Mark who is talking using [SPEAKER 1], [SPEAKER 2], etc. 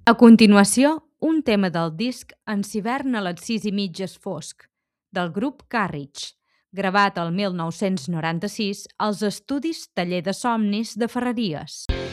[SPEAKER 1] A continuació, un tema del disc En hivern a les 6:30 és fosc, del grup Carriage, gravat el 1996 als estudis Taller de Somnis de Ferreries.